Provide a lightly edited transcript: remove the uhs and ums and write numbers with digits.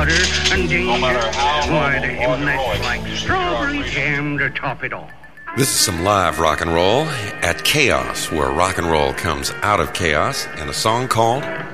butter and danger. No matter how Why, the normal or hymnet's heroic like you strawberry start jam to top it all. This is some live rock and roll at Chaos, where rock and roll comes out of chaos, in a song called